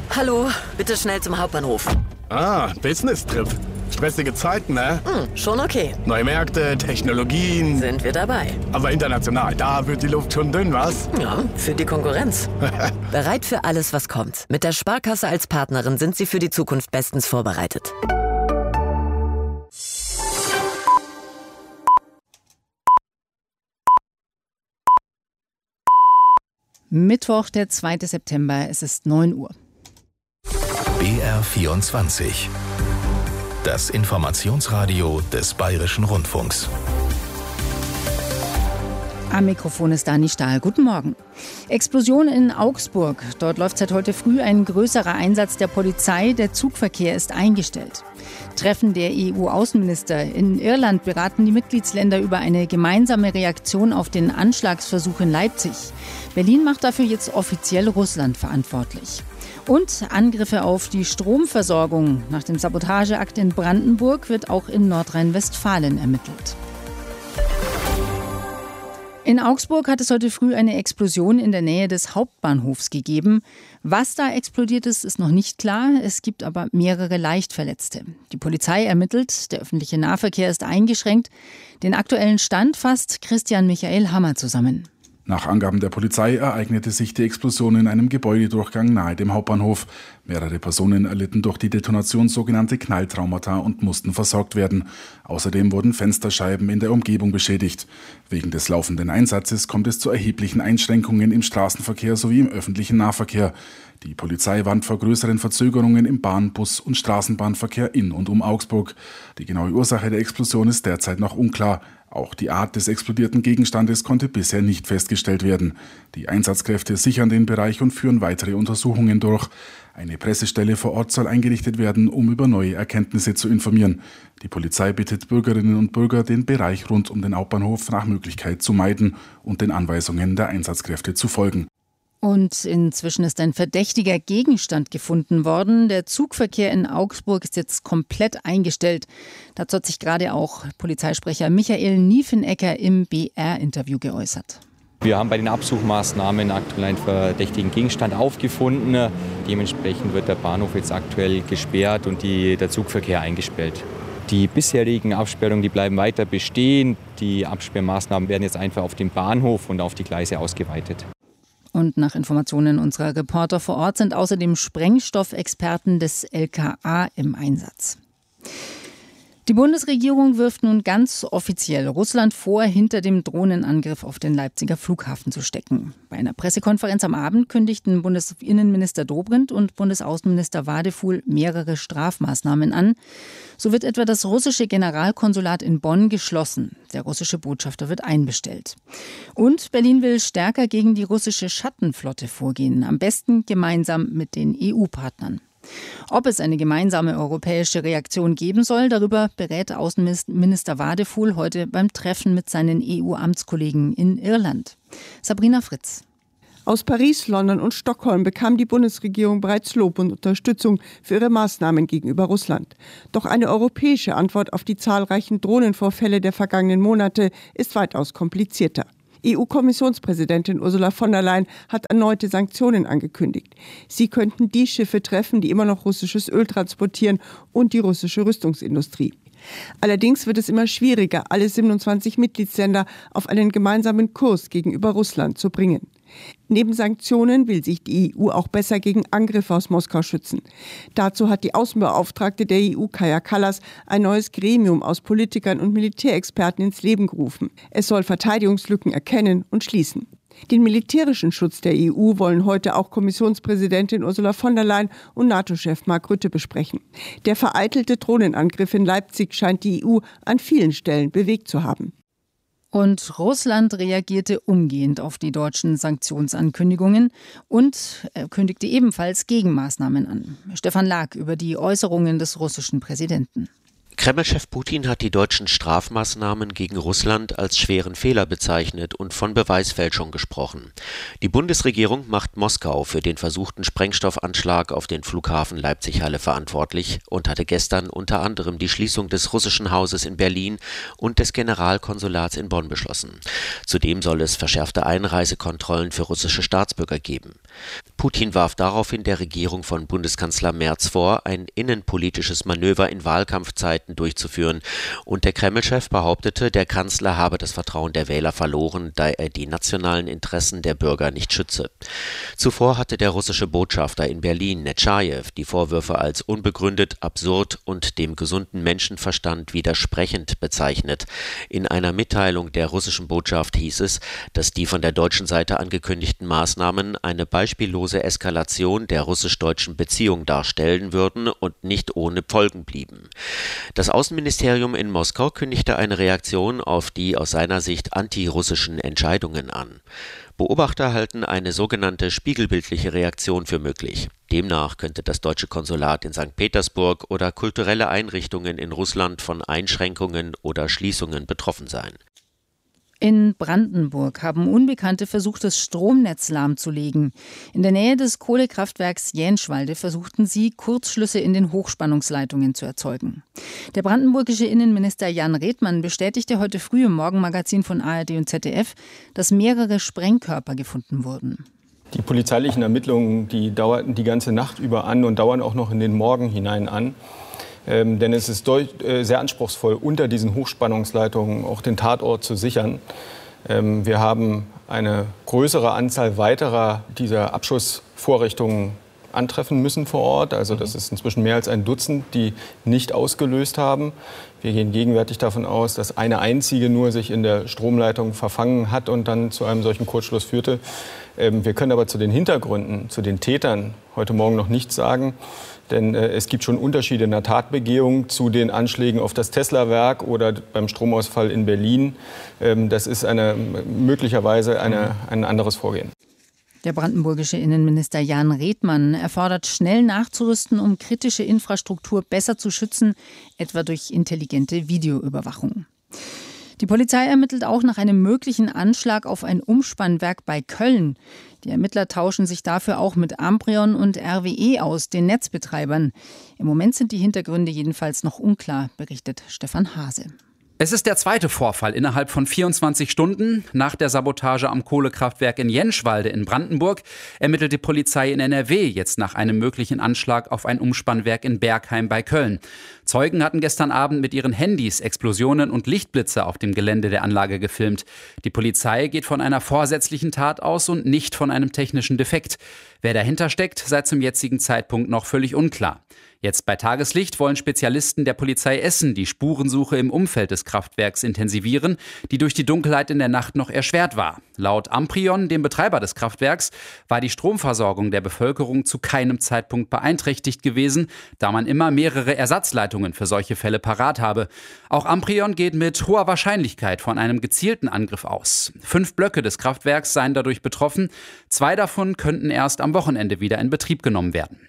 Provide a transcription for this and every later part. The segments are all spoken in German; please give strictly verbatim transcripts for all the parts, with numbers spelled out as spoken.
Hallo, bitte schnell zum Hauptbahnhof. Ah, Business-Trip. Stressige Zeiten, ne? Hm, schon okay. Neue Märkte, Technologien. Sind wir dabei. Aber international, da wird die Luft schon dünn, was? Ja, für die Konkurrenz. Bereit für alles, was kommt. Mit der Sparkasse als Partnerin sind Sie für die Zukunft bestens vorbereitet. Mittwoch, der zweite September, es ist neun Uhr. B R vierundzwanzig. Das Informationsradio des Bayerischen Rundfunks. Am Mikrofon ist Dani Stahl. Guten Morgen. Explosion in Augsburg. Dort läuft seit heute früh ein größerer Einsatz der Polizei. Der Zugverkehr ist eingestellt. Treffen der E U-Außenminister. In Irland beraten die Mitgliedsländer über eine gemeinsame Reaktion auf den Anschlagsversuch in Leipzig. Berlin macht dafür jetzt offiziell Russland verantwortlich. Und Angriffe auf die Stromversorgung. Nach dem Sabotageakt in Brandenburg wird auch in Nordrhein-Westfalen ermittelt. In Augsburg hat es heute früh eine Explosion in der Nähe des Hauptbahnhofs gegeben. Was da explodiert ist, ist noch nicht klar. Es gibt aber mehrere Leichtverletzte. Die Polizei ermittelt, der öffentliche Nahverkehr ist eingeschränkt. Den aktuellen Stand fasst Christian Michael Hammer zusammen. Nach Angaben der Polizei ereignete sich die Explosion in einem Gebäudedurchgang nahe dem Hauptbahnhof. Mehrere Personen erlitten durch die Detonation sogenannte Knalltraumata und mussten versorgt werden. Außerdem wurden Fensterscheiben in der Umgebung beschädigt. Wegen des laufenden Einsatzes kommt es zu erheblichen Einschränkungen im Straßenverkehr sowie im öffentlichen Nahverkehr. Die Polizei warnt vor größeren Verzögerungen im Bahn-, Bus- und Straßenbahnverkehr in und um Augsburg. Die genaue Ursache der Explosion ist derzeit noch unklar. Auch die Art des explodierten Gegenstandes konnte bisher nicht festgestellt werden. Die Einsatzkräfte sichern den Bereich und führen weitere Untersuchungen durch. Eine Pressestelle vor Ort soll eingerichtet werden, um über neue Erkenntnisse zu informieren. Die Polizei bittet Bürgerinnen und Bürger, den Bereich rund um den Hauptbahnhof nach Möglichkeit zu meiden und den Anweisungen der Einsatzkräfte zu folgen. Und inzwischen ist ein verdächtiger Gegenstand gefunden worden. Der Zugverkehr in Augsburg ist jetzt komplett eingestellt. Dazu hat sich gerade auch Polizeisprecher Michael Niefenegger im B R-Interview geäußert. Wir haben bei den Absuchmaßnahmen aktuell einen verdächtigen Gegenstand aufgefunden. Dementsprechend wird der Bahnhof jetzt aktuell gesperrt und die, der Zugverkehr eingestellt. Die bisherigen Absperrungen, die bleiben weiter bestehen. Die Absperrmaßnahmen werden jetzt einfach auf den Bahnhof und auf die Gleise ausgeweitet. Und nach Informationen unserer Reporter vor Ort sind außerdem Sprengstoffexperten des L K A im Einsatz. Die Bundesregierung wirft nun ganz offiziell Russland vor, hinter dem Drohnenangriff auf den Leipziger Flughafen zu stecken. Bei einer Pressekonferenz am Abend kündigten Bundesinnenminister Dobrindt und Bundesaußenminister Wadefuhl mehrere Strafmaßnahmen an. So wird etwa das russische Generalkonsulat in Bonn geschlossen. Der russische Botschafter wird einbestellt. Und Berlin will stärker gegen die russische Schattenflotte vorgehen, am besten gemeinsam mit den E U-Partnern. Ob es eine gemeinsame europäische Reaktion geben soll, darüber berät Außenminister Wadefuhl heute beim Treffen mit seinen E U-Amtskollegen in Irland. Sabrina Fritz. Aus Paris, London und Stockholm bekam die Bundesregierung bereits Lob und Unterstützung für ihre Maßnahmen gegenüber Russland. Doch eine europäische Antwort auf die zahlreichen Drohnenvorfälle der vergangenen Monate ist weitaus komplizierter. E U-Kommissionspräsidentin Ursula von der Leyen hat erneute Sanktionen angekündigt. Sie könnten die Schiffe treffen, die immer noch russisches Öl transportieren und die russische Rüstungsindustrie. Allerdings wird es immer schwieriger, alle siebenundzwanzig Mitgliedsländer auf einen gemeinsamen Kurs gegenüber Russland zu bringen. Neben Sanktionen will sich die E U auch besser gegen Angriffe aus Moskau schützen. Dazu hat die Außenbeauftragte der E U, Kaja Kallas, ein neues Gremium aus Politikern und Militärexperten ins Leben gerufen. Es soll Verteidigungslücken erkennen und schließen. Den militärischen Schutz der E U wollen heute auch Kommissionspräsidentin Ursula von der Leyen und NATO-Chef Mark Rutte besprechen. Der vereitelte Drohnenangriff in Leipzig scheint die E U an vielen Stellen bewegt zu haben. Und Russland reagierte umgehend auf die deutschen Sanktionsankündigungen und kündigte ebenfalls Gegenmaßnahmen an. Stefan Lag über die Äußerungen des russischen Präsidenten. Kreml-Chef Putin hat die deutschen Strafmaßnahmen gegen Russland als schweren Fehler bezeichnet und von Beweisfälschung gesprochen. Die Bundesregierung macht Moskau für den versuchten Sprengstoffanschlag auf den Flughafen Leipzig-Halle verantwortlich und hatte gestern unter anderem die Schließung des russischen Hauses in Berlin und des Generalkonsulats in Bonn beschlossen. Zudem soll es verschärfte Einreisekontrollen für russische Staatsbürger geben. Putin warf daraufhin der Regierung von Bundeskanzler Merz vor, ein innenpolitisches Manöver in Wahlkampfzeiten durchzuführen, und der Kreml-Chef behauptete, der Kanzler habe das Vertrauen der Wähler verloren, da er die nationalen Interessen der Bürger nicht schütze. Zuvor hatte der russische Botschafter in Berlin, Netschajew, die Vorwürfe als unbegründet, absurd und dem gesunden Menschenverstand widersprechend bezeichnet. In einer Mitteilung der russischen Botschaft hieß es, dass die von der deutschen Seite angekündigten Maßnahmen eine beispiellose Eskalation der russisch-deutschen Beziehung darstellen würden und nicht ohne Folgen blieben. Das Außenministerium in Moskau kündigte eine Reaktion auf die aus seiner Sicht antirussischen Entscheidungen an. Beobachter halten eine sogenannte spiegelbildliche Reaktion für möglich. Demnach könnte das deutsche Konsulat in Sankt Petersburg oder kulturelle Einrichtungen in Russland von Einschränkungen oder Schließungen betroffen sein. In Brandenburg haben Unbekannte versucht, das Stromnetz lahmzulegen. In der Nähe des Kohlekraftwerks Jänschwalde versuchten sie, Kurzschlüsse in den Hochspannungsleitungen zu erzeugen. Der brandenburgische Innenminister Jan Redmann bestätigte heute früh im Morgenmagazin von A R D und Z D F, dass mehrere Sprengkörper gefunden wurden. Die polizeilichen Ermittlungen, die dauerten die ganze Nacht über an und dauern auch noch in den Morgen hinein an. Ähm, denn es ist deut- äh, sehr anspruchsvoll, unter diesen Hochspannungsleitungen auch den Tatort zu sichern. Ähm, wir haben eine größere Anzahl weiterer dieser Abschussvorrichtungen antreffen müssen vor Ort. Also das ist inzwischen mehr als ein Dutzend, die nicht ausgelöst haben. Wir gehen gegenwärtig davon aus, dass eine einzige nur sich in der Stromleitung verfangen hat und dann zu einem solchen Kurzschluss führte. Ähm, wir können aber zu den Hintergründen, zu den Tätern heute Morgen noch nichts sagen. Denn äh, es gibt schon Unterschiede in der Tatbegehung zu den Anschlägen auf das Tesla-Werk oder beim Stromausfall in Berlin. Ähm, das ist eine, möglicherweise eine, ein anderes Vorgehen. Der brandenburgische Innenminister Jan Redmann erfordert, schnell nachzurüsten, um kritische Infrastruktur besser zu schützen, etwa durch intelligente Videoüberwachung. Die Polizei ermittelt auch nach einem möglichen Anschlag auf ein Umspannwerk bei Köln. Die Ermittler tauschen sich dafür auch mit Amprion und R W E aus, den Netzbetreibern. Im Moment sind die Hintergründe jedenfalls noch unklar, berichtet Stefan Hase. Es ist der zweite Vorfall innerhalb von vierundzwanzig Stunden. Nach der Sabotage am Kohlekraftwerk in Jänschwalde in Brandenburg ermittelt die Polizei in N R W jetzt nach einem möglichen Anschlag auf ein Umspannwerk in Bergheim bei Köln. Zeugen hatten gestern Abend mit ihren Handys Explosionen und Lichtblitze auf dem Gelände der Anlage gefilmt. Die Polizei geht von einer vorsätzlichen Tat aus und nicht von einem technischen Defekt. Wer dahinter steckt, sei zum jetzigen Zeitpunkt noch völlig unklar. Jetzt bei Tageslicht wollen Spezialisten der Polizei Essen die Spurensuche im Umfeld des Kraftwerks intensivieren, die durch die Dunkelheit in der Nacht noch erschwert war. Laut Amprion, dem Betreiber des Kraftwerks, war die Stromversorgung der Bevölkerung zu keinem Zeitpunkt beeinträchtigt gewesen, da man immer mehrere Ersatzleitungen für solche Fälle parat habe. Auch Amprion geht mit hoher Wahrscheinlichkeit von einem gezielten Angriff aus. Fünf Blöcke des Kraftwerks seien dadurch betroffen. Zwei davon könnten erst am Wochenende wieder in Betrieb genommen werden.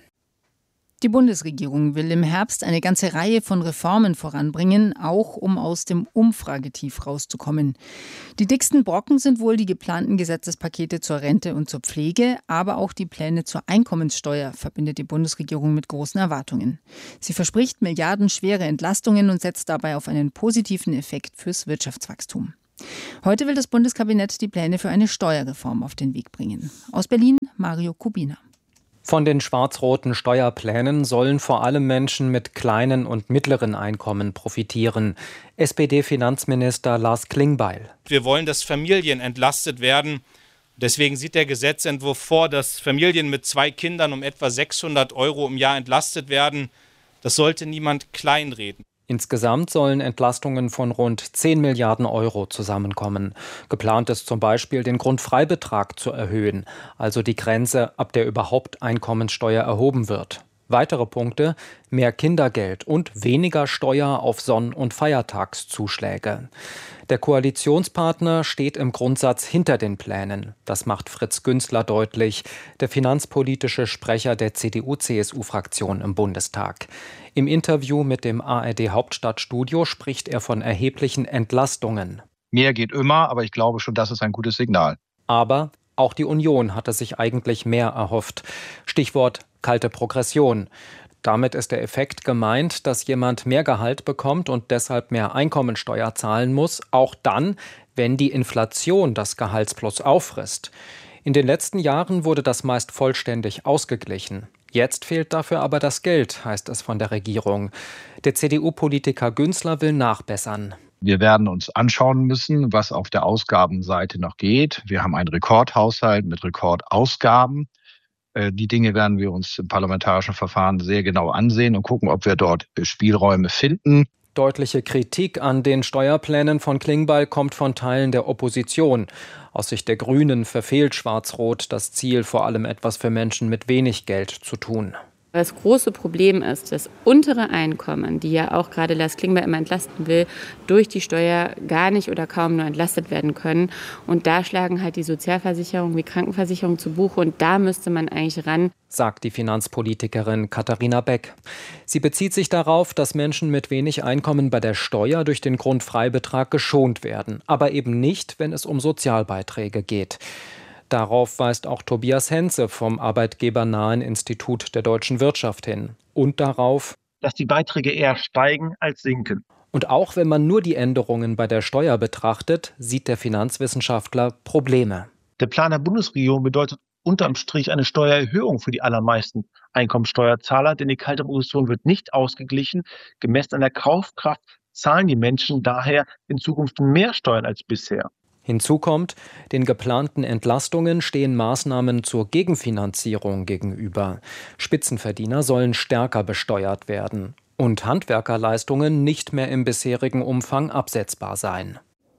Die Bundesregierung will im Herbst eine ganze Reihe von Reformen voranbringen, auch um aus dem Umfragetief rauszukommen. Die dicksten Brocken sind wohl die geplanten Gesetzespakete zur Rente und zur Pflege, aber auch die Pläne zur Einkommenssteuer verbindet die Bundesregierung mit großen Erwartungen. Sie verspricht milliardenschwere Entlastungen und setzt dabei auf einen positiven Effekt fürs Wirtschaftswachstum. Heute will das Bundeskabinett die Pläne für eine Steuerreform auf den Weg bringen. Aus Berlin, Mario Kubina. Von den schwarz-roten Steuerplänen sollen vor allem Menschen mit kleinen und mittleren Einkommen profitieren. S P D-Finanzminister Lars Klingbeil. Wir wollen, dass Familien entlastet werden. Deswegen sieht der Gesetzentwurf vor, dass Familien mit zwei Kindern um etwa sechshundert Euro im Jahr entlastet werden. Das sollte niemand kleinreden. Insgesamt sollen Entlastungen von rund zehn Milliarden Euro zusammenkommen. Geplant ist zum Beispiel, den Grundfreibetrag zu erhöhen, also die Grenze, ab der überhaupt Einkommensteuer erhoben wird. Weitere Punkte: mehr Kindergeld und weniger Steuer auf Sonn- und Feiertagszuschläge. Der Koalitionspartner steht im Grundsatz hinter den Plänen. Das macht Fritz Günzler deutlich, der finanzpolitische Sprecher der C D U C S U-Fraktion im Bundestag. Im Interview mit dem A R D-Hauptstadtstudio spricht er von erheblichen Entlastungen. Mehr geht immer, aber ich glaube schon, das ist ein gutes Signal. Aber auch die Union hatte sich eigentlich mehr erhofft. Stichwort kalte Progression. Damit ist der Effekt gemeint, dass jemand mehr Gehalt bekommt und deshalb mehr Einkommensteuer zahlen muss, auch dann, wenn die Inflation das Gehaltsplus auffrisst. In den letzten Jahren wurde das meist vollständig ausgeglichen. Jetzt fehlt dafür aber das Geld, heißt es von der Regierung. Der C D U-Politiker Günzler will nachbessern. Wir werden uns anschauen müssen, was auf der Ausgabenseite noch geht. Wir haben einen Rekordhaushalt mit Rekordausgaben. Die Dinge werden wir uns im parlamentarischen Verfahren sehr genau ansehen und gucken, ob wir dort Spielräume finden. Deutliche Kritik an den Steuerplänen von Klingbeil kommt von Teilen der Opposition. Aus Sicht der Grünen verfehlt Schwarz-Rot das Ziel, vor allem etwas für Menschen mit wenig Geld zu tun. Das große Problem ist, dass untere Einkommen, die ja auch gerade Lars Klingbeil immer entlasten will, durch die Steuer gar nicht oder kaum nur entlastet werden können. Und da schlagen halt die Sozialversicherung wie Krankenversicherung zu Buche und da müsste man eigentlich ran, sagt die Finanzpolitikerin Katharina Beck. Sie bezieht sich darauf, dass Menschen mit wenig Einkommen bei der Steuer durch den Grundfreibetrag geschont werden, aber eben nicht, wenn es um Sozialbeiträge geht. Darauf weist auch Tobias Henze vom arbeitgebernahen Institut der deutschen Wirtschaft hin. Und darauf, dass die Beiträge eher steigen als sinken. Und auch wenn man nur die Änderungen bei der Steuer betrachtet, sieht der Finanzwissenschaftler Probleme. Der Plan der Bundesregierung bedeutet unterm Strich eine Steuererhöhung für die allermeisten Einkommensteuerzahler, denn die kalte Progression wird nicht ausgeglichen. Gemessen an der Kaufkraft zahlen die Menschen daher in Zukunft mehr Steuern als bisher. Hinzu kommt, den geplanten Entlastungen stehen Maßnahmen zur Gegenfinanzierung gegenüber. Spitzenverdiener sollen stärker besteuert werden und Handwerkerleistungen nicht mehr im bisherigen Umfang absetzbar sein.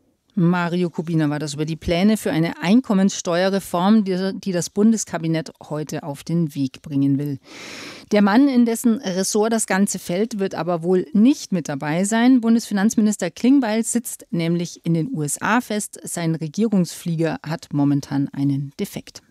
Mario Kubina war das über die Pläne für eine Einkommenssteuerreform, die, die das Bundeskabinett heute auf den Weg bringen will. Der Mann, in dessen Ressort das Ganze fällt, wird aber wohl nicht mit dabei sein. Bundesfinanzminister Klingbeil sitzt nämlich in den U S A fest. Sein Regierungsflieger hat momentan einen Defekt.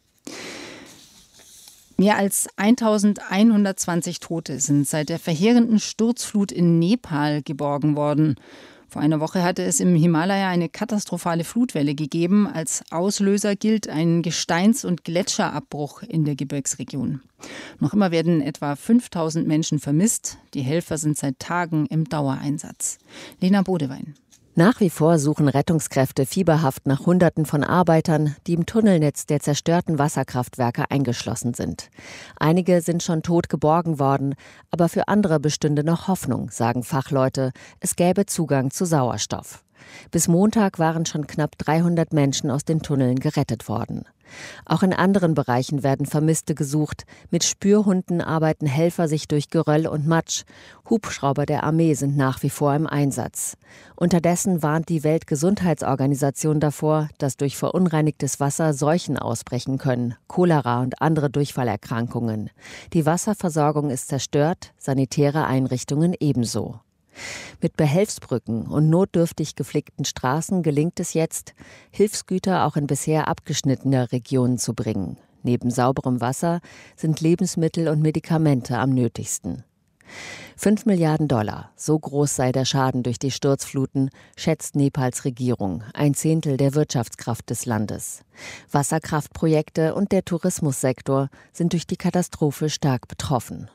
Mehr als eintausendeinhundertzwanzig Tote sind seit der verheerenden Sturzflut in Nepal geborgen worden. Vor einer Woche hatte es im Himalaya eine katastrophale Flutwelle gegeben. Als Auslöser gilt ein Gesteins- und Gletscherabbruch in der Gebirgsregion. Noch immer werden etwa fünftausend Menschen vermisst. Die Helfer sind seit Tagen im Dauereinsatz. Lena Bodewein. Nach wie vor suchen Rettungskräfte fieberhaft nach Hunderten von Arbeitern, die im Tunnelnetz der zerstörten Wasserkraftwerke eingeschlossen sind. Einige sind schon tot geborgen worden, aber für andere bestünde noch Hoffnung, sagen Fachleute. Es gäbe Zugang zu Sauerstoff. Bis Montag waren schon knapp dreihundert Menschen aus den Tunneln gerettet worden. Auch in anderen Bereichen werden Vermisste gesucht. Mit Spürhunden arbeiten Helfer sich durch Geröll und Matsch. Hubschrauber der Armee sind nach wie vor im Einsatz. Unterdessen warnt die Weltgesundheitsorganisation davor, dass durch verunreinigtes Wasser Seuchen ausbrechen können, Cholera und andere Durchfallerkrankungen. Die Wasserversorgung ist zerstört, sanitäre Einrichtungen ebenso. Mit Behelfsbrücken und notdürftig geflickten Straßen gelingt es jetzt, Hilfsgüter auch in bisher abgeschnittene Regionen zu bringen. Neben sauberem Wasser sind Lebensmittel und Medikamente am nötigsten. Fünf Milliarden Dollar, so groß sei der Schaden durch die Sturzfluten, schätzt Nepals Regierung, ein Zehntel der Wirtschaftskraft des Landes. Wasserkraftprojekte und der Tourismussektor sind durch die Katastrophe stark betroffen.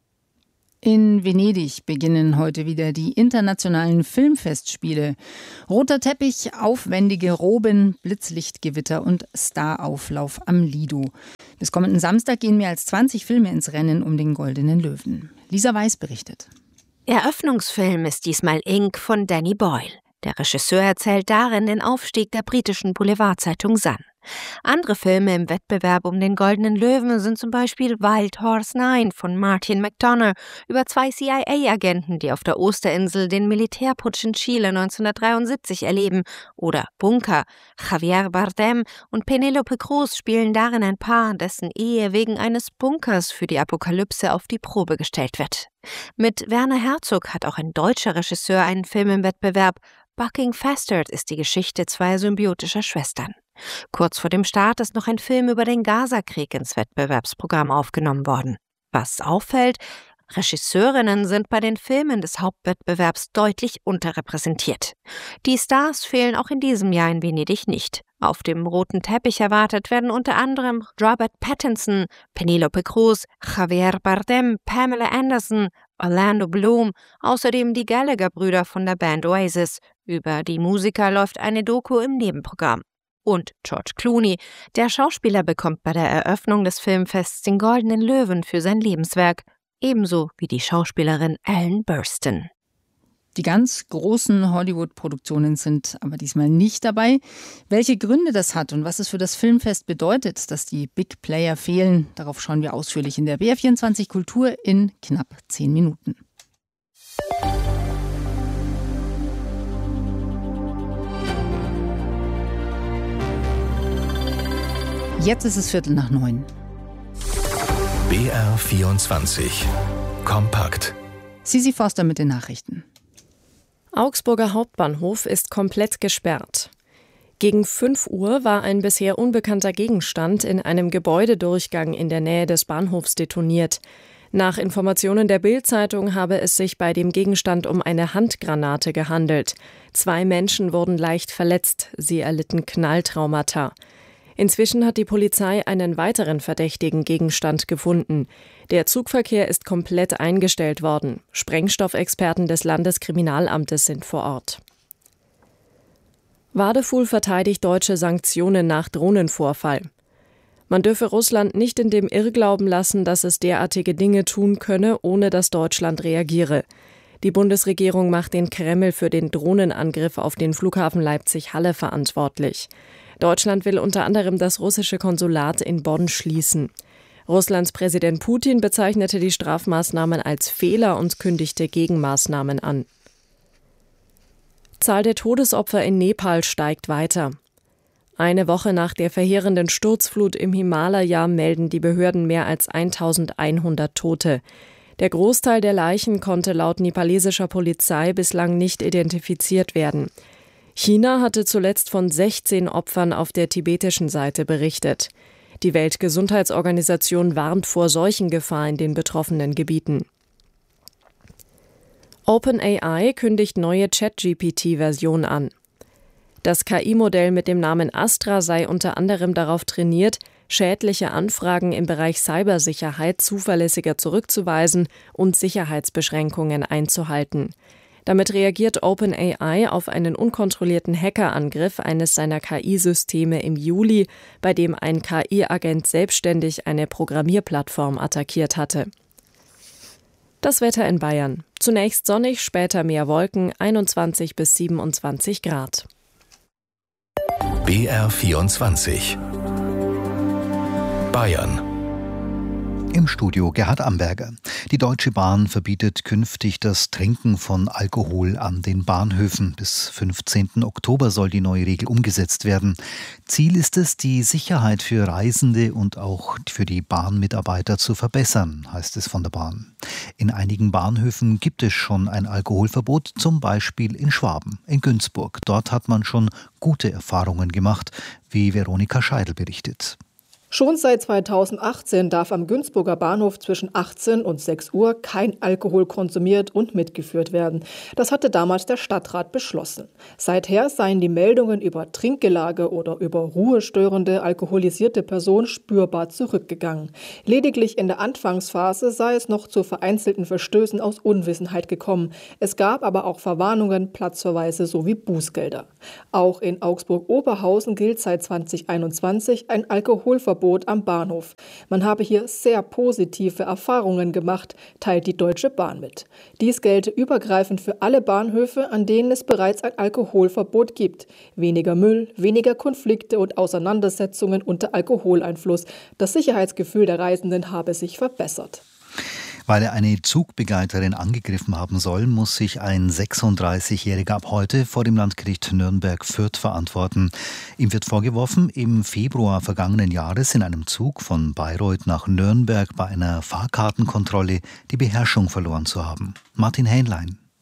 In Venedig beginnen heute wieder die internationalen Filmfestspiele. Roter Teppich, aufwendige Roben, Blitzlichtgewitter und Starauflauf am Lido. Bis kommenden Samstag gehen mehr als zwanzig Filme ins Rennen um den Goldenen Löwen. Lisa Weiß berichtet. Eröffnungsfilm ist diesmal Ink von Danny Boyle. Der Regisseur erzählt darin den Aufstieg der britischen Boulevardzeitung Sun. Andere Filme im Wettbewerb um den Goldenen Löwen sind zum Beispiel Wild Horse neun von Martin McDonagh über zwei C I A-Agenten, die auf der Osterinsel den Militärputsch in Chile neunzehnhundertdreiundsiebzig erleben, oder Bunker. Javier Bardem und Penélope Cruz spielen darin ein Paar, dessen Ehe wegen eines Bunkers für die Apokalypse auf die Probe gestellt wird. Mit Werner Herzog hat auch ein deutscher Regisseur einen Film im Wettbewerb. Bucking Fastard ist die Geschichte zweier symbiotischer Schwestern. Kurz vor dem Start ist noch ein Film über den Gazakrieg ins Wettbewerbsprogramm aufgenommen worden. Was auffällt: Regisseurinnen sind bei den Filmen des Hauptwettbewerbs deutlich unterrepräsentiert. Die Stars fehlen auch in diesem Jahr in Venedig nicht. Auf dem roten Teppich erwartet werden unter anderem Robert Pattinson, Penelope Cruz, Javier Bardem, Pamela Anderson, Orlando Bloom, außerdem die Gallagher-Brüder von der Band Oasis. Über die Musiker läuft eine Doku im Nebenprogramm. Und George Clooney, der Schauspieler, bekommt bei der Eröffnung des Filmfests den Goldenen Löwen für sein Lebenswerk, ebenso wie die Schauspielerin Ellen Burstyn. Die ganz großen Hollywood-Produktionen sind aber diesmal nicht dabei. Welche Gründe das hat und was es für das Filmfest bedeutet, dass die Big Player fehlen, darauf schauen wir ausführlich in der B R vierundzwanzig Kultur in knapp zehn Minuten. Jetzt ist es Viertel nach neun. B R vierundzwanzig Kompakt. Sisi Forster mit den Nachrichten. Augsburger Hauptbahnhof ist komplett gesperrt. Gegen fünf Uhr war ein bisher unbekannter Gegenstand in einem Gebäudedurchgang in der Nähe des Bahnhofs detoniert. Nach Informationen der Bild-Zeitung habe es sich bei dem Gegenstand um eine Handgranate gehandelt. Zwei Menschen wurden leicht verletzt, sie erlitten Knalltraumata. Inzwischen hat die Polizei einen weiteren verdächtigen Gegenstand gefunden. Der Zugverkehr ist komplett eingestellt worden. Sprengstoffexperten des Landeskriminalamtes sind vor Ort. Wadefuhl verteidigt deutsche Sanktionen nach Drohnenvorfall. Man dürfe Russland nicht in dem Irrglauben lassen, dass es derartige Dinge tun könne, ohne dass Deutschland reagiere. Die Bundesregierung macht den Kreml für den Drohnenangriff auf den Flughafen Leipzig-Halle verantwortlich. Deutschland will unter anderem das russische Konsulat in Bonn schließen. Russlands Präsident Putin bezeichnete die Strafmaßnahmen als Fehler und kündigte Gegenmaßnahmen an. Zahl der Todesopfer in Nepal steigt weiter. Eine Woche nach der verheerenden Sturzflut im Himalaya melden die Behörden mehr als eintausendeinhundert Tote. Der Großteil der Leichen konnte laut nepalesischer Polizei bislang nicht identifiziert werden. China hatte zuletzt von sechzehn Opfern auf der tibetischen Seite berichtet. Die Weltgesundheitsorganisation warnt vor Seuchengefahr in den betroffenen Gebieten. OpenAI kündigt neue Chat-G P T-Version an. Das K I-Modell mit dem Namen Astra sei unter anderem darauf trainiert, schädliche Anfragen im Bereich Cybersicherheit zuverlässiger zurückzuweisen und Sicherheitsbeschränkungen einzuhalten. Damit reagiert OpenAI auf einen unkontrollierten Hackerangriff eines seiner K I-Systeme im Juli, bei dem ein K I-Agent selbstständig eine Programmierplattform attackiert hatte. Das Wetter in Bayern. Zunächst sonnig, später mehr Wolken, einundzwanzig bis siebenundzwanzig Grad. B R vierundzwanzig Bayern. Im Studio Gerhard Amberger. Die Deutsche Bahn verbietet künftig das Trinken von Alkohol an den Bahnhöfen. Bis fünfzehnten Oktober soll die neue Regel umgesetzt werden. Ziel ist es, die Sicherheit für Reisende und auch für die Bahnmitarbeiter zu verbessern, heißt es von der Bahn. In einigen Bahnhöfen gibt es schon ein Alkoholverbot, zum Beispiel in Schwaben, in Günzburg. Dort hat man schon gute Erfahrungen gemacht, wie Veronika Scheidel berichtet. Schon seit zweitausendachtzehn darf am Günzburger Bahnhof zwischen achtzehn und sechs Uhr kein Alkohol konsumiert und mitgeführt werden. Das hatte damals der Stadtrat beschlossen. Seither seien die Meldungen über Trinkgelage oder über ruhestörende alkoholisierte Personen spürbar zurückgegangen. Lediglich in der Anfangsphase sei es noch zu vereinzelten Verstößen aus Unwissenheit gekommen. Es gab aber auch Verwarnungen, Platzverweise sowie Bußgelder. Auch in Augsburg-Oberhausen gilt seit zweitausendeinundzwanzig ein Alkoholverbot am Bahnhof. Man habe hier sehr positive Erfahrungen gemacht, teilt die Deutsche Bahn mit. Dies gelte übergreifend für alle Bahnhöfe, an denen es bereits ein Alkoholverbot gibt. Weniger Müll, weniger Konflikte und Auseinandersetzungen unter Alkoholeinfluss. Das Sicherheitsgefühl der Reisenden habe sich verbessert. Weil er eine Zugbegleiterin angegriffen haben soll, muss sich ein sechsunddreißigjähriger ab heute vor dem Landgericht Nürnberg-Fürth verantworten. Ihm wird vorgeworfen, im Februar vergangenen Jahres in einem Zug von Bayreuth nach Nürnberg bei einer Fahrkartenkontrolle die Beherrschung verloren zu haben. Martin Hähnlein.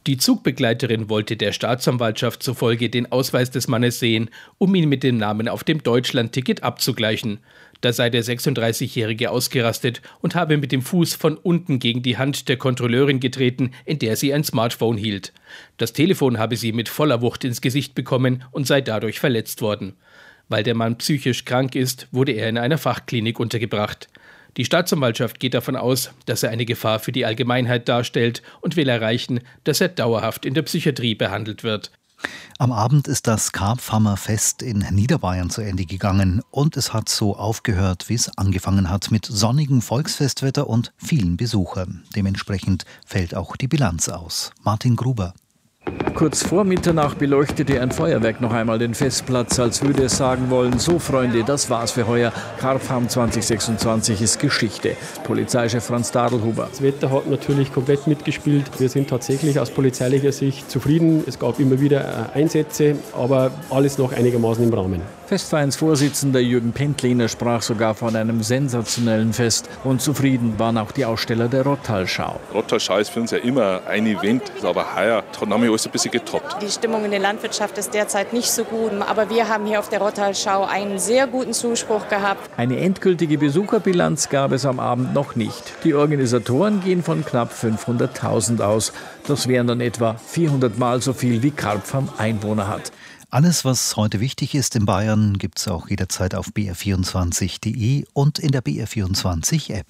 Die Zugbegleiterin wollte der Staatsanwaltschaft zufolge den Ausweis des Mannes sehen, um ihn mit dem Namen auf dem Deutschlandticket abzugleichen. Da sei der sechsunddreißigjährige ausgerastet und habe mit dem Fuß von unten gegen die Hand der Kontrolleurin getreten, in der sie ein Smartphone hielt. Das Telefon habe sie mit voller Wucht ins Gesicht bekommen und sei dadurch verletzt worden. Weil der Mann psychisch krank ist, wurde er in einer Fachklinik untergebracht. Die Staatsanwaltschaft geht davon aus, dass er eine Gefahr für die Allgemeinheit darstellt und will erreichen, dass er dauerhaft in der Psychiatrie behandelt wird. Am Abend ist das Karpfhammerfest in Niederbayern zu Ende gegangen und es hat so aufgehört, wie es angefangen hat, mit sonnigem Volksfestwetter und vielen Besuchern. Dementsprechend fällt auch die Bilanz aus. Martin Gruber. Kurz vor Mitternacht beleuchtete ein Feuerwerk noch einmal den Festplatz, als würde es sagen wollen, so Freunde, das war's für heuer. Karpfham zwanzig sechsundzwanzig ist Geschichte. Polizeichef Franz Dadelhuber. Das Wetter hat natürlich komplett mitgespielt. Wir sind tatsächlich aus polizeilicher Sicht zufrieden. Es gab immer wieder Einsätze, aber alles noch einigermaßen im Rahmen. Festvereinsvorsitzender Jürgen Pentliner sprach sogar von einem sensationellen Fest. Und zufrieden waren auch die Aussteller der Rottalschau. Rottalschau ist für uns ja immer ein Event, aber heuer haben wir alles ein bisschen getoppt. Die Stimmung in der Landwirtschaft ist derzeit nicht so gut, aber wir haben hier auf der Rottalschau einen sehr guten Zuspruch gehabt. Eine endgültige Besucherbilanz gab es am Abend noch nicht. Die Organisatoren gehen von knapp fünfhunderttausend aus. Das wären dann etwa vierhundert Mal so viel wie Karpfham Einwohner hat. Alles, was heute wichtig ist in Bayern, gibt es auch jederzeit auf b r vierundzwanzig punkt d e und in der B R vierundzwanzig App.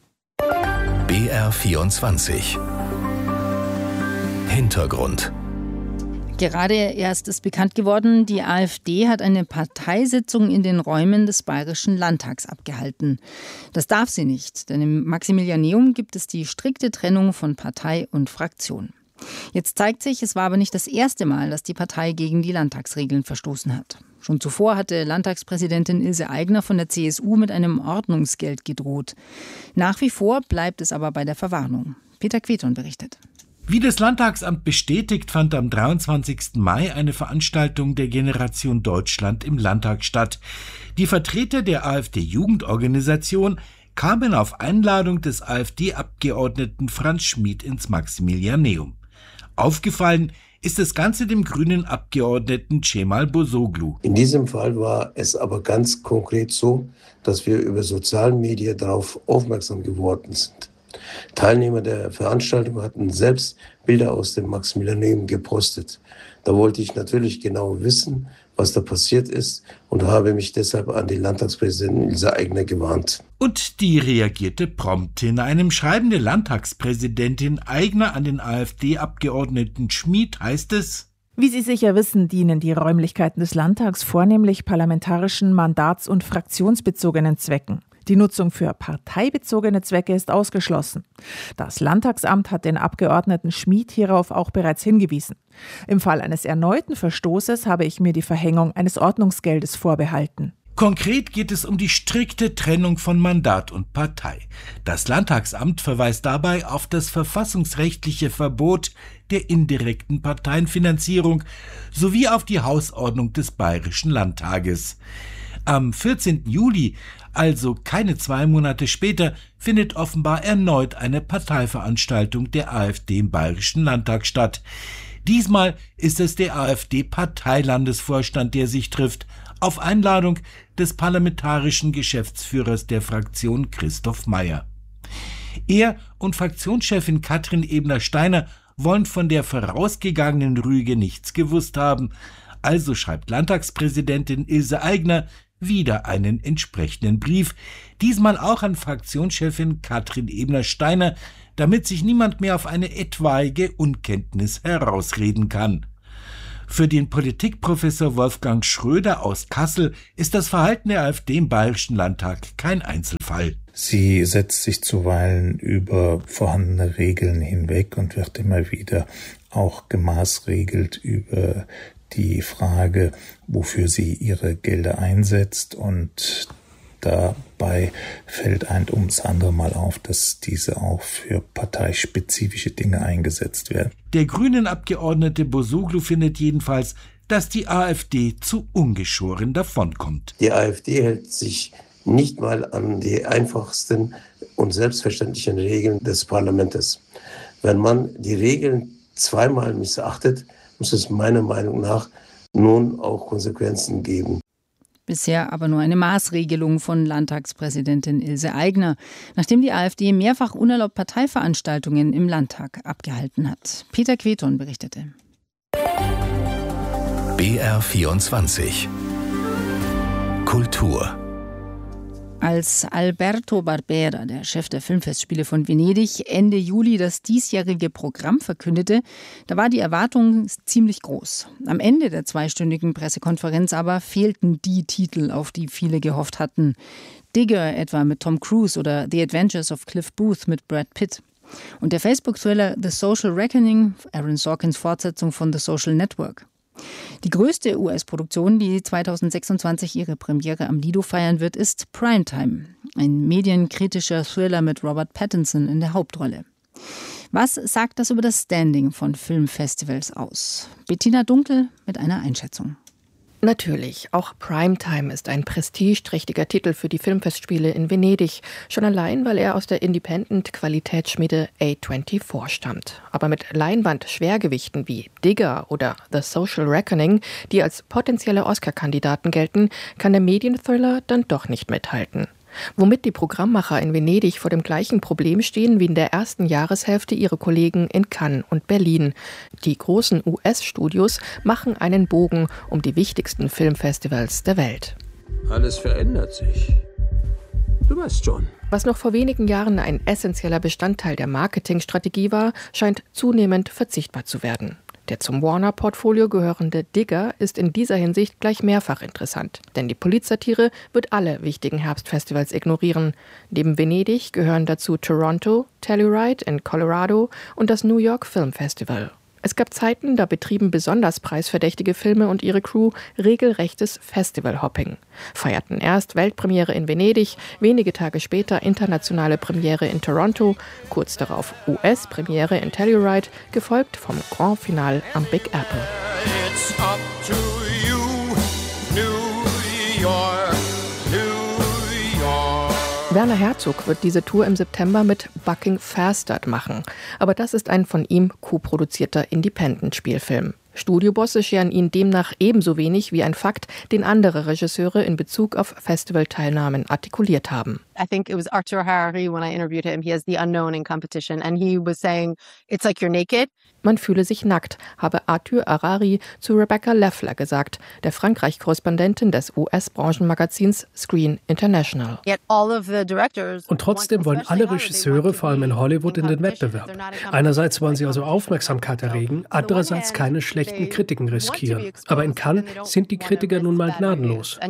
B R vierundzwanzig Hintergrund. Gerade erst ist bekannt geworden, die AfD hat eine Parteisitzung in den Räumen des Bayerischen Landtags abgehalten. Das darf sie nicht, denn im Maximilianeum gibt es die strikte Trennung von Partei und Fraktion. Jetzt zeigt sich, es war aber nicht das erste Mal, dass die Partei gegen die Landtagsregeln verstoßen hat. Schon zuvor hatte Landtagspräsidentin Ilse Aigner von der C S U mit einem Ordnungsgeld gedroht. Nach wie vor bleibt es aber bei der Verwarnung. Peter Queton berichtet. Wie das Landtagsamt bestätigt, fand am dreiundzwanzigsten Mai eine Veranstaltung der Generation Deutschland im Landtag statt. Die Vertreter der AfD-Jugendorganisation kamen auf Einladung des AfD-Abgeordneten Franz Schmid ins Maximilianeum. Aufgefallen ist das Ganze dem grünen Abgeordneten Cemal Bozoglu. In diesem Fall war es aber ganz konkret so, dass wir über sozialen Medien darauf aufmerksam geworden sind. Teilnehmer der Veranstaltung hatten selbst Bilder aus dem Maximilianeum gepostet. Da wollte ich natürlich genau wissen, was da passiert ist und habe mich deshalb an die Landtagspräsidentin Ilse Aigner gewarnt. Und die reagierte prompt. In einem Schreiben der Landtagspräsidentin Aigner an den AfD-Abgeordneten Schmid heißt es: Wie Sie sicher wissen, dienen die Räumlichkeiten des Landtags vornehmlich parlamentarischen, mandats- und fraktionsbezogenen Zwecken. Die Nutzung für parteibezogene Zwecke ist ausgeschlossen. Das Landtagsamt hat den Abgeordneten Schmid hierauf auch bereits hingewiesen. Im Fall eines erneuten Verstoßes habe ich mir die Verhängung eines Ordnungsgeldes vorbehalten. Konkret geht es um die strikte Trennung von Mandat und Partei. Das Landtagsamt verweist dabei auf das verfassungsrechtliche Verbot der indirekten Parteienfinanzierung sowie auf die Hausordnung des Bayerischen Landtages. Am vierzehnten Juli, also keine zwei Monate später, findet offenbar erneut eine Parteiveranstaltung der AfD im Bayerischen Landtag statt. Diesmal ist es der AfD-Parteilandesvorstand, der sich trifft, auf Einladung des parlamentarischen Geschäftsführers der Fraktion Christoph Mayer. Er und Fraktionschefin Katrin Ebner-Steiner wollen von der vorausgegangenen Rüge nichts gewusst haben. Also schreibt Landtagspräsidentin Ilse Aigner wieder einen entsprechenden Brief, diesmal auch an Fraktionschefin Katrin Ebner-Steiner, damit sich niemand mehr auf eine etwaige Unkenntnis herausreden kann. Für den Politikprofessor Wolfgang Schröder aus Kassel ist das Verhalten der AfD im Bayerischen Landtag kein Einzelfall. Sie setzt sich zuweilen über vorhandene Regeln hinweg und wird immer wieder auch gemaßregelt über die Frage, wofür sie ihre Gelder einsetzt, und dabei fällt ein ums andere Mal auf, dass diese auch für parteispezifische Dinge eingesetzt werden. Der Grünen-Abgeordnete Bozoglu findet jedenfalls, dass die AfD zu ungeschoren davonkommt. Die AfD hält sich nicht mal an die einfachsten und selbstverständlichen Regeln des Parlaments. Wenn man die Regeln zweimal missachtet, muss es meiner Meinung nach nun auch Konsequenzen geben. Bisher aber nur eine Maßregelung von Landtagspräsidentin Ilse Aigner, nachdem die AfD mehrfach unerlaubt Parteiveranstaltungen im Landtag abgehalten hat. Peter Queton berichtete. B R vierundzwanzig Kultur. Als Alberto Barbera, der Chef der Filmfestspiele von Venedig, Ende Juli das diesjährige Programm verkündete, da war die Erwartung ziemlich groß. Am Ende der zweistündigen Pressekonferenz aber fehlten die Titel, auf die viele gehofft hatten. Digger etwa mit Tom Cruise oder The Adventures of Cliff Booth mit Brad Pitt. Und der Facebook-Thriller The Social Reckoning, Aaron Sorkins Fortsetzung von The Social Network. Die größte U S-Produktion, die zweitausendsechsundzwanzig ihre Premiere am Lido feiern wird, ist Primetime, ein medienkritischer Thriller mit Robert Pattinson in der Hauptrolle. Was sagt das über das Standing von Filmfestivals aus? Bettina Dunkel mit einer Einschätzung. Natürlich, auch Primetime ist ein prestigeträchtiger Titel für die Filmfestspiele in Venedig, schon allein, weil er aus der Independent-Qualitätsschmiede A vierundzwanzig stammt. Aber mit Leinwand-Schwergewichten wie Digger oder The Social Reckoning, die als potenzielle Oscar-Kandidaten gelten, kann der Medienthriller dann doch nicht mithalten. Womit die Programmmacher in Venedig vor dem gleichen Problem stehen wie in der ersten Jahreshälfte ihre Kollegen in Cannes und Berlin. Die großen U S-Studios machen einen Bogen um die wichtigsten Filmfestivals der Welt. Alles verändert sich. Du weißt schon. Was noch vor wenigen Jahren ein essentieller Bestandteil der Marketingstrategie war, scheint zunehmend verzichtbar zu werden. Der zum Warner-Portfolio gehörende Digger ist in dieser Hinsicht gleich mehrfach interessant. Denn die Polizsatire wird alle wichtigen Herbstfestivals ignorieren. Neben Venedig gehören dazu Toronto, Telluride in Colorado und das New York Film Festival. Es gab Zeiten, da betrieben besonders preisverdächtige Filme und ihre Crew regelrechtes Festivalhopping. Feierten erst Weltpremiere in Venedig, wenige Tage später internationale Premiere in Toronto, kurz darauf U S-Premiere in Telluride, gefolgt vom Grand Finale am Big Apple. It's up to you, New York, New York. Werner Herzog wird diese Tour im September mit Bucking Faster machen. Aber das ist ein von ihm co-produzierter Independent-Spielfilm. Studiobosse scheren ihn demnach ebenso wenig wie ein Fakt, den andere Regisseure in Bezug auf Festivalteilnahmen artikuliert haben. I think it was Arthur Harari when I interviewed him. He has the unknown in competition and he was saying, it's like you're naked. Man fühle sich nackt, habe Arthur Harari zu Rebecca Leffler gesagt, der Frankreich-Korrespondentin des U S-Branchenmagazins Screen International. Und trotzdem wollen alle Regisseure, vor allem in Hollywood, in den Wettbewerb. Einerseits wollen sie also Aufmerksamkeit erregen, andererseits keine schlechten Kritiken riskieren. Aber in Cannes sind die Kritiker nun mal gnadenlos.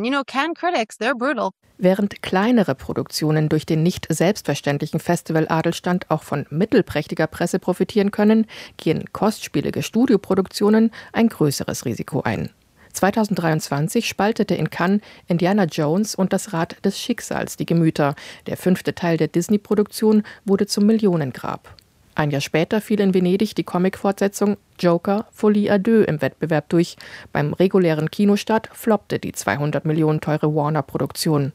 Während kleinere Produktionen durch den nicht selbstverständlichen Festival-Adelstand auch von mittelprächtiger Presse profitieren können, gehen kostspielige Studioproduktionen ein größeres Risiko ein. zweitausenddreiundzwanzig spaltete in Cannes Indiana Jones und das Rad des Schicksals die Gemüter. Der fünfte Teil der Disney-Produktion wurde zum Millionengrab. Ein Jahr später fiel in Venedig die Comic-Fortsetzung Joker Folie à deux im Wettbewerb durch. Beim regulären Kinostart floppte die zweihundert Millionen teure Warner-Produktion.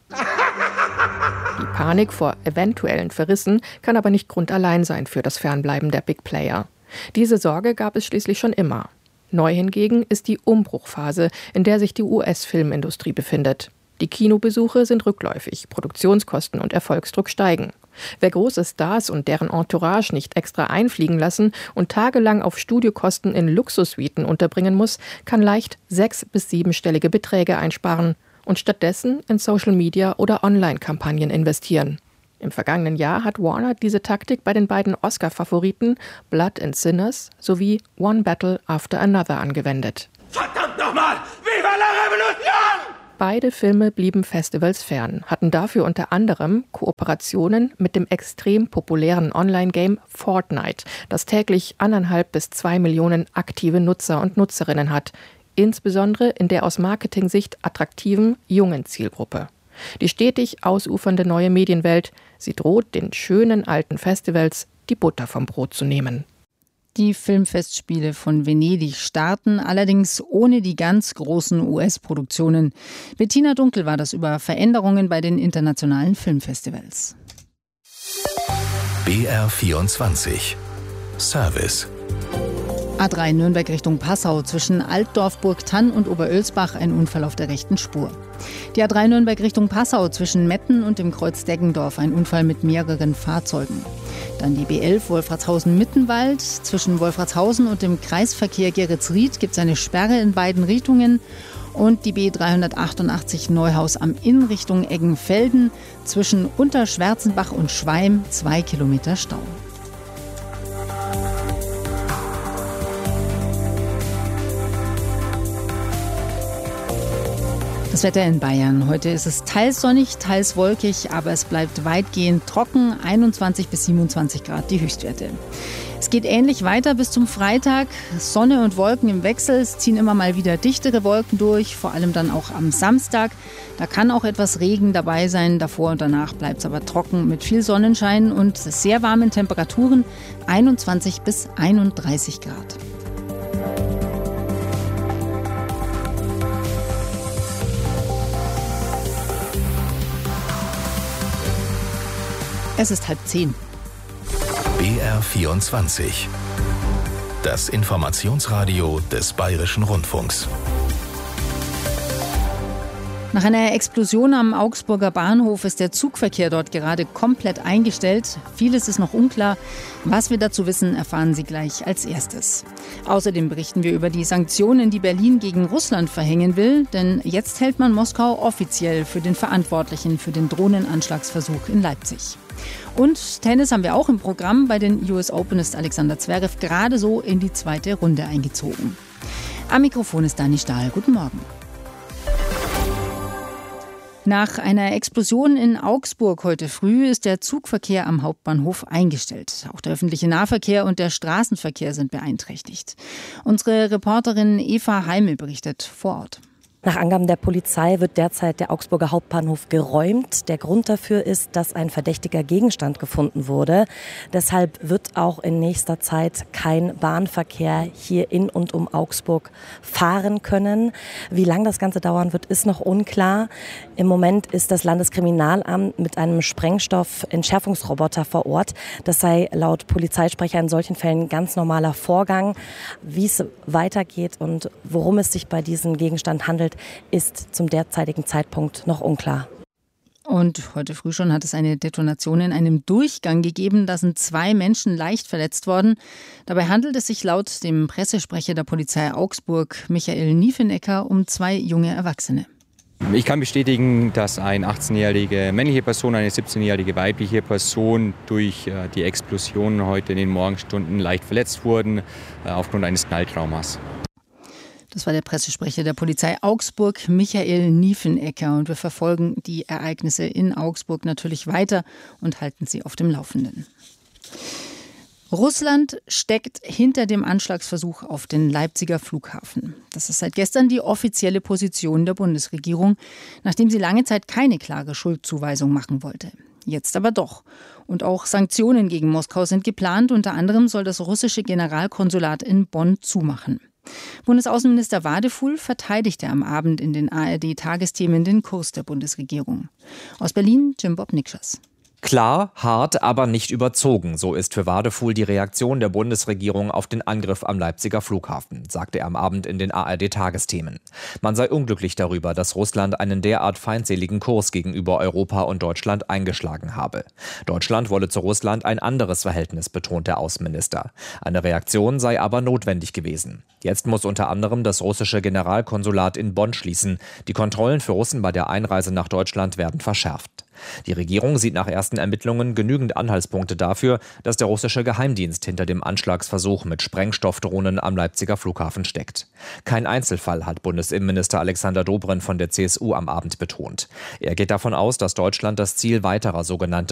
Die Panik vor eventuellen Verrissen kann aber nicht Grund allein sein für das Fernbleiben der Big Player. Diese Sorge gab es schließlich schon immer. Neu hingegen ist die Umbruchphase, in der sich die U S-Filmindustrie befindet. Die Kinobesuche sind rückläufig, Produktionskosten und Erfolgsdruck steigen. Wer große Stars und deren Entourage nicht extra einfliegen lassen und tagelang auf Studiokosten in Luxussuiten unterbringen muss, kann leicht sechs- bis siebenstellige Beträge einsparen und stattdessen in Social-Media- oder Online-Kampagnen investieren. Im vergangenen Jahr hat Warner diese Taktik bei den beiden Oscar-Favoriten Blood and Sinners sowie One Battle After Another angewendet. Verdammt nochmal! Viva la Revolution! Beide Filme blieben Festivals fern, hatten dafür unter anderem Kooperationen mit dem extrem populären Online-Game Fortnite, das täglich anderthalb bis zwei Millionen aktive Nutzer und Nutzerinnen hat, insbesondere in der aus Marketing-Sicht attraktiven jungen Zielgruppe. Die stetig ausufernde neue Medienwelt, sie droht den schönen alten Festivals die Butter vom Brot zu nehmen. Die Filmfestspiele von Venedig starten allerdings ohne die ganz großen U S-Produktionen. Bettina Dunkel war das über Veränderungen bei den internationalen Filmfestivals. B R vierundzwanzig Service A drei Nürnberg Richtung Passau, zwischen Altdorf, Burgthann und Oberölsbach ein Unfall auf der rechten Spur. Die A drei Nürnberg Richtung Passau, zwischen Metten und dem Kreuz Deggendorf ein Unfall mit mehreren Fahrzeugen. Dann die B elf Wolfratshausen-Mittenwald, zwischen Wolfratshausen und dem Kreisverkehr Geretsried gibt es eine Sperre in beiden Richtungen. Und die B dreihundertachtundachtzig Neuhaus am Inn Richtung Eggenfelden, zwischen Unterschwärzenbach und Schweim zwei Kilometer Stau. Das Wetter in Bayern. Heute ist es teils sonnig, teils wolkig, aber es bleibt weitgehend trocken. einundzwanzig bis siebenundzwanzig Grad die Höchstwerte. Es geht ähnlich weiter bis zum Freitag. Sonne und Wolken im Wechsel. Es ziehen immer mal wieder dichtere Wolken durch, vor allem dann auch am Samstag. Da kann auch etwas Regen dabei sein. Davor und danach bleibt es aber trocken mit viel Sonnenschein und sehr warmen Temperaturen. einundzwanzig bis einunddreißig Grad. Es ist halb zehn. B R vierundzwanzig. Das Informationsradio des Bayerischen Rundfunks. Nach einer Explosion am Augsburger Bahnhof ist der Zugverkehr dort gerade komplett eingestellt. Vieles ist noch unklar. Was wir dazu wissen, erfahren Sie gleich als erstes. Außerdem berichten wir über die Sanktionen, die Berlin gegen Russland verhängen will. Denn jetzt hält man Moskau offiziell für den Verantwortlichen für den Drohnenanschlagsversuch in Leipzig. Und Tennis haben wir auch im Programm. Bei den U S Open ist Alexander Zverev gerade so in die zweite Runde eingezogen. Am Mikrofon ist Dani Stahl. Guten Morgen. Nach einer Explosion in Augsburg heute früh ist der Zugverkehr am Hauptbahnhof eingestellt. Auch der öffentliche Nahverkehr und der Straßenverkehr sind beeinträchtigt. Unsere Reporterin Eva Heimel berichtet vor Ort. Nach Angaben der Polizei wird derzeit der Augsburger Hauptbahnhof geräumt. Der Grund dafür ist, dass ein verdächtiger Gegenstand gefunden wurde. Deshalb wird auch in nächster Zeit kein Bahnverkehr hier in und um Augsburg fahren können. Wie lange das Ganze dauern wird, ist noch unklar. Im Moment ist das Landeskriminalamt mit einem Sprengstoffentschärfungsroboter vor Ort. Das sei laut Polizeisprecher in solchen Fällen ein ganz normaler Vorgang. Wie es weitergeht und worum es sich bei diesem Gegenstand handelt, ist zum derzeitigen Zeitpunkt noch unklar. Und heute früh schon hat es eine Detonation in einem Durchgang gegeben. Da sind zwei Menschen leicht verletzt worden. Dabei handelt es sich laut dem Pressesprecher der Polizei Augsburg, Michael Niefenecker, um zwei junge Erwachsene. Ich kann bestätigen, dass eine achtzehnjährige männliche Person, eine siebzehnjährige weibliche Person durch die Explosion heute in den Morgenstunden leicht verletzt wurden, aufgrund eines Knalltraumas. Das war der Pressesprecher der Polizei Augsburg, Michael Niefenecker. Und wir verfolgen die Ereignisse in Augsburg natürlich weiter und halten Sie auf dem Laufenden. Russland steckt hinter dem Anschlagsversuch auf den Leipziger Flughafen. Das ist seit gestern die offizielle Position der Bundesregierung, nachdem sie lange Zeit keine klare Schuldzuweisung machen wollte. Jetzt aber doch. Und auch Sanktionen gegen Moskau sind geplant. Unter anderem soll das russische Generalkonsulat in Bonn zumachen. Bundesaußenminister Wadefuhl verteidigte am Abend in den A R D-Tagesthemen den Kurs der Bundesregierung. Aus Berlin, Jim Bob Nikschas. Klar, hart, aber nicht überzogen. So ist für Wadefuhl die Reaktion der Bundesregierung auf den Angriff am Leipziger Flughafen, sagte er am Abend in den A R D-Tagesthemen. Man sei unglücklich darüber, dass Russland einen derart feindseligen Kurs gegenüber Europa und Deutschland eingeschlagen habe. Deutschland wolle zu Russland ein anderes Verhältnis, betont der Außenminister. Eine Reaktion sei aber notwendig gewesen. Jetzt muss unter anderem das russische Generalkonsulat in Bonn schließen. Die Kontrollen für Russen bei der Einreise nach Deutschland werden verschärft. Die Regierung sieht nach ersten Ermittlungen genügend Anhaltspunkte dafür, dass der russische Geheimdienst hinter dem Anschlagsversuch mit Sprengstoffdrohnen am Leipziger Flughafen steckt. Kein Einzelfall, hat Bundesinnenminister Alexander Dobrindt von der C S U am Abend betont. Er geht davon aus, dass Deutschland das Ziel weiterer sogenannter